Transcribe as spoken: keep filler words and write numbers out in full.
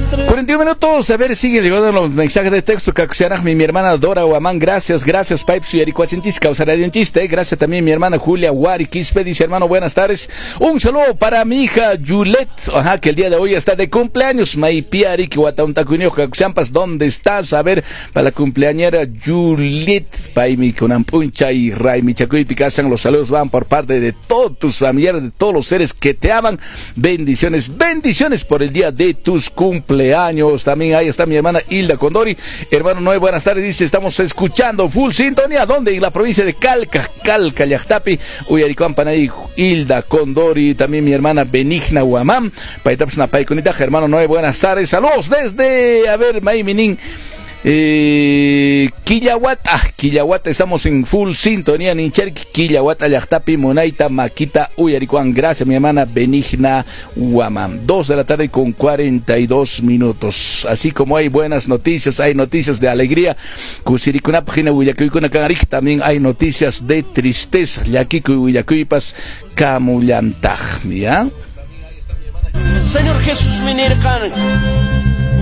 cuarenta y uno minutos, a ver, sigue llegando los mensajes de texto. Mi, mi hermana Dora Guamán, gracias, gracias, Pipes y Ericuachentis, causaradientista, gracias también mi hermana Julia Wari Quispe, dice hermano, buenas tardes. Un saludo para mi hija Juliet, ajá, que el día de hoy está de cumpleaños. Maipiari, que Guatauntacuño, Caxampas, ¿dónde estás? A ver, para la cumpleañera Juliet, Paimi, Conampuncha y Ray Michacuy Picasan, los saludos van por parte de todos tus familiares, de todos los seres que te aman. Bendiciones, bendiciones por el día de tus cumpleaños. También ahí está mi hermana Hilda Condori. Hermano Noé, buenas tardes, dice, estamos escuchando Full Sintonía, ¿dónde? En la provincia de Calca, Calca, Yachtapi, Uyaricuan, Panay, Hilda Condori, también mi hermana Benigna Guamán, Paitapsna Paiconita, hermano Noé, buenas tardes, saludos desde, a ver, Maiminin, Eh, Quillawata, Quillawata, estamos en full sintonía, Nincherki, Quillawata, Yachtapi, Monaita, Maquita, Uyaricuan, gracias mi hermana Benigna Guamán. Dos de la tarde con cuarenta y dos minutos. Así como hay buenas noticias, hay noticias de alegría. Kusirikuna, página Uyakuycuna Canaric, también hay noticias de tristeza. Yakiku Uyakuypas, Kamullantaj, ¿ya? Señor Jesús Minirkan.